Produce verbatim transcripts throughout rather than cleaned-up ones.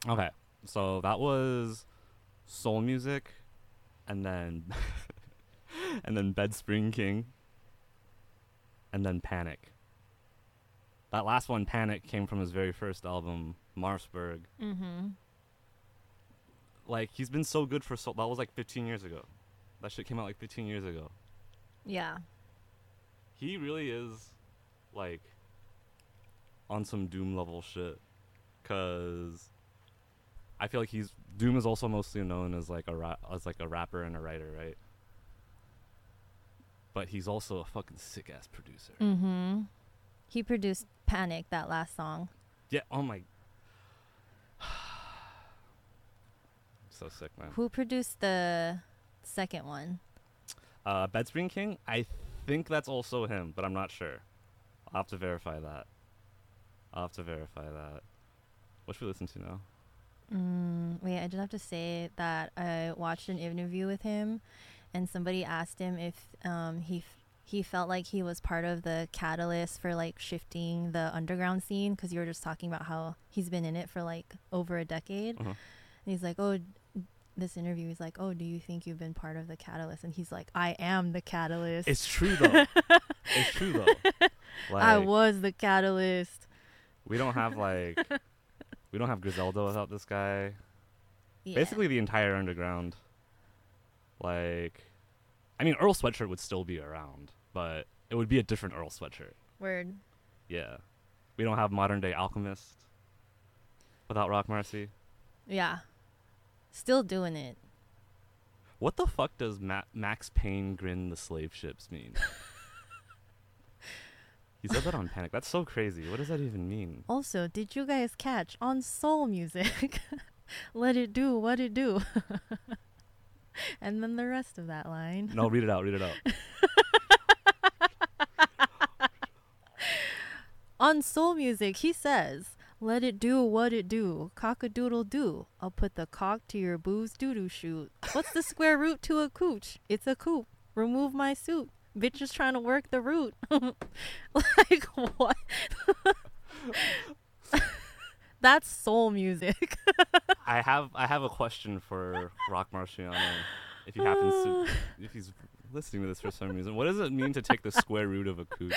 Okay, so that was Soul Music, and then and then Bed Spring King, and then Panic. That last one, Panic, came from his very first album, Marsburg. Mm-hmm. Like, he's been so good for so. That was like fifteen years ago. That shit came out like fifteen years ago. Yeah. He really is, like, on some Doom level shit. Cause I feel like he's Doom is also mostly known as like a ra- as like a rapper and a writer, right? But he's also a fucking sick ass producer. Mm-hmm. He produced Panic, that last song. Yeah. Oh my. So sick, man. Who produced the second one? Uh, Bed Spring King. I think that's also him, but I'm not sure. I'll have to verify that. I'll have to verify that. What should we listen to now? Mm, wait, I just have to say that I watched an interview with him, and somebody asked him if um, he f- he felt like he was part of the catalyst for like shifting the underground scene, because you were just talking about how he's been in it for like over a decade. Uh-huh. And he's like, oh, this interview, he's like, oh, do you think you've been part of the catalyst? And he's like, I am the catalyst. It's true though. It's true though. Like, I was the catalyst. we don't have like we don't have Griselda without this guy. Yeah. Basically the entire underground. Like, I mean, Earl Sweatshirt would still be around, but it would be a different Earl Sweatshirt. Word. Yeah. We don't have modern day Alchemist without Rock Marcy. Yeah. Still doing it. What the fuck does Ma- Max Payne grin the slave ships mean? He said that on Panic. That's so crazy. What does that even mean? Also, did you guys catch on Soul Music? Let it do what it do. And then the rest of that line. No, read it out. Read it out. On Soul Music, he says, let it do what it do. Cock-a-doodle do. I'll put the cock to your booze doo-doo shoot. What's the square root to a cooch? It's a coop. Remove my suit. Bitch is trying to work the root. Like, what? That's soul music. I have I have a question for Rock Marciano. If he happens to, if he's listening to this for some reason, what does it mean to take the square root of a coot?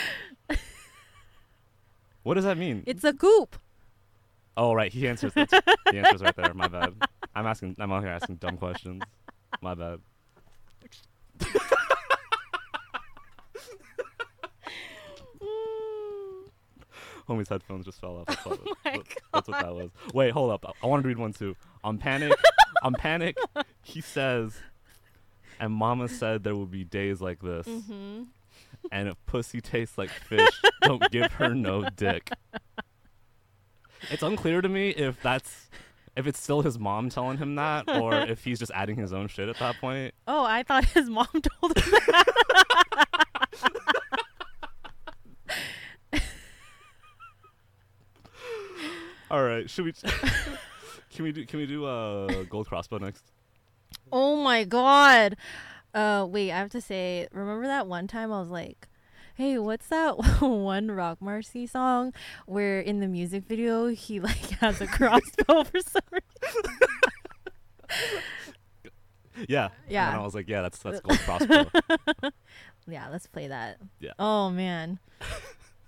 What does that mean? It's a goop. Oh, right. He answers. That's, the answer's right there. My bad. I'm asking. I'm out here asking dumb questions. My bad. Homie's headphones just fell off. That's what, Oh my that- that's what that was. Wait, hold up. I, I wanted to read one too. On Panic, on Panic, he says, and Mama said there would be days like this, Mm-hmm. and if pussy tastes like fish, don't give her no dick. It's unclear to me if that's if it's still his mom telling him that, or if he's just adding his own shit at that point. Oh, I thought his mom told him that. All right, should we? Can we do? Can we do uh, Gold Crossbow next? Oh my god. Uh, wait, I have to say, remember that one time I was like, hey, what's that one Rock Marcy song where in the music video he like has a crossbow for some reason? Yeah. Yeah. And I was like, yeah, that's that's Gold Crossbow. Yeah, let's play that. Yeah. Oh man.